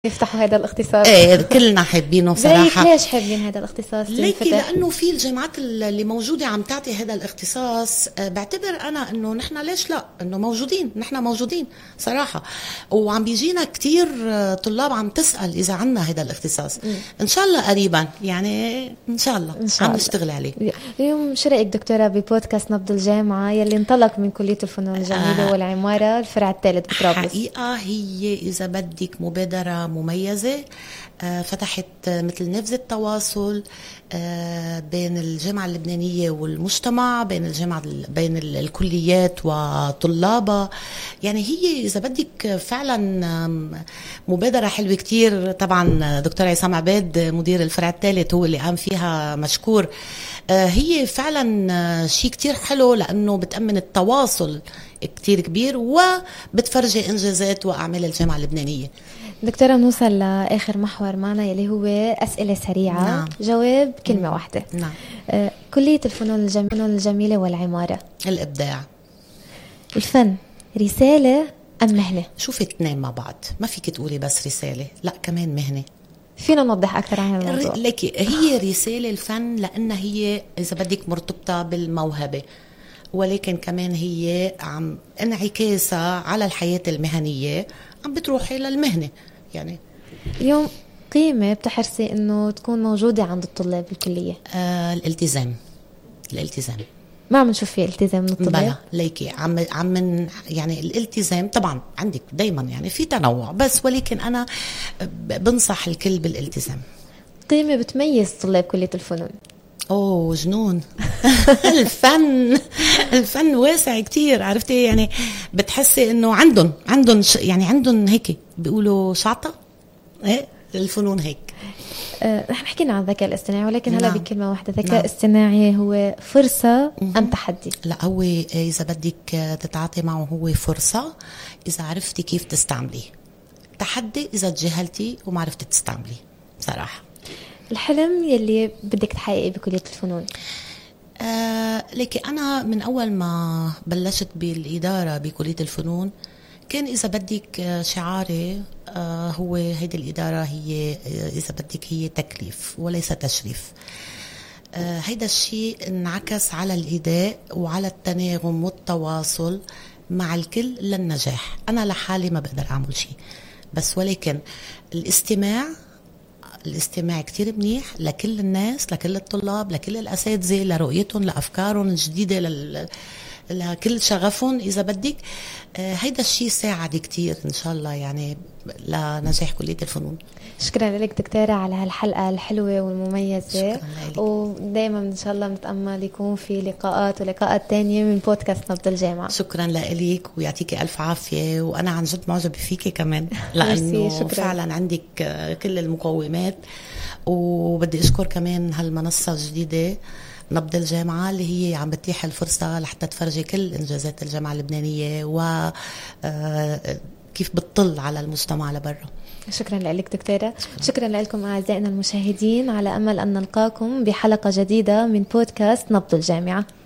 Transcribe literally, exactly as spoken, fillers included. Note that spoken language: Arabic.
يفتحوا هذا الاختصاص؟ ايه كلنا حابينه بصراحه. ليش حابين هذا الاختصاص؟ ليكي لانه في الجامعات اللي موجوده عم تعطي هذا الاختصاص. بعتبر انا انه نحن ليش لا، انه موجودين، نحن موجودين صراحه، وعم بيجينا كتير طلاب عم تسال اذا عنا هذا الاختصاص. م. ان شاء الله قريبا، يعني ان شاء الله إن شاء عم نشتغل عليه. اليوم شو رايك دكتوره ببودكاست نبض الجامعه يلي انطلق من كليه الفنون الجميله آه والعماره الفرع الثالث بطرابلس؟ حقيقه هي اذا بدك مبادره مميزة، فتحت مثل نفذ التواصل بين الجامعة اللبنانية والمجتمع، بين الجامعة بين الكليات وطلابها. يعني هي إذا بدك فعلا مبادرة حلوة كتير. طبعا دكتور عصام عباد مدير الفرع الثالث هو اللي قام فيها مشكور. هي فعلا شيء كتير حلو لأنه بتأمن التواصل كتير كبير وبتفرجي إنجازات وأعمال الجامعة اللبنانية. دكتورة نوصل لآخر محور معنا يلي هو أسئلة سريعة. نعم. جواب كلمة مم. واحدة. نعم. آه، كلية الفنون الجميلة, الجميلة والعمارة. الإبداع. الفن رسالة أم مهنة؟ شوفي اثنين مع بعض، ما فيك تقولي بس رسالة، لا كمان مهنة. فينا نوضح أكثر عن الموضوع؟ لكي هي رسالة الفن لأنها هي إذا بدك مرتبطة بالموهبة، ولكن كمان هي عم انعكاسها على الحياة المهنية، عم بتروحي للمهنة. يعني اليوم قيمة بتحرصي إنه تكون موجودة عند الطلاب بالكلية؟ آه الالتزام. الالتزام ما عم نشوف فيه التزام من الطلاب. بلا ليكي عم عم يعني الالتزام طبعا عندك دايما، يعني في تنوع، بس ولكن أنا بنصح الكل بالالتزام. قيمة بتميز طلاب كلية الفنون؟ اوه جنون. الفن الفن واسع كتير، عرفتي؟ يعني بتحسي انه عندهم عندهم يعني عندهم هيك بيقولوا شعطة. ايه الفنون هيك. أه رح حكينا عن الذكاء الاصطناعي، ولكن هلا نعم. بكلمة واحدة، ذكاء نعم. اصطناعي هو فرصة م- ام تحدي؟ لا هو اذا بدك تتعاطي معه هو فرصة اذا عرفتي كيف تستعمليه، تحدي اذا تجاهلتي وما عرفتي تستعمليه صراحة. الحلم يلي بدك تحققيه بكلية الفنون؟ آه لكن أنا من أول ما بلشت بالإدارة بكلية الفنون كان إذا بدك شعاري آه هو هيدي الإدارة هي إذا بدك هي تكليف وليس تشريف. آه هيدا الشيء انعكس على الإداء وعلى التناغم والتواصل مع الكل للنجاح. أنا لحالي ما بقدر أعمل شيء، بس ولكن الاستماع الاستماع كتير منيح لكل الناس، لكل الطلاب، لكل الأساتذة، لرؤيتهم، لأفكارهم الجديدة، لل... لكل شغفهم إذا بدك. آه هيدا الشيء ساعد كتير إن شاء الله يعني لنجاح كلية الفنون. شكرا لك دكتورة على هالحلقة الحلوة والمميزة، ودايما إن شاء الله نتأمل يكون في لقاءات ولقاءات تانية من بودكاست نبض الجامعة. شكرا لك ويعطيكي ألف عافية، وأنا عن جد معجبة فيكي كمان لأنه فعلا عندك كل المقومات. وبدي أشكر كمان هالمنصة الجديدة نبض الجامعة اللي هي عم بتيح الفرصة لحتى تفرجي كل إنجازات الجامعة اللبنانية وكيف بتطل على المجتمع لبرا. شكرا لك دكتورة. شكرا, شكرا لكم أعزائنا المشاهدين، على أمل أن نلقاكم بحلقة جديدة من بودكاست نبض الجامعة.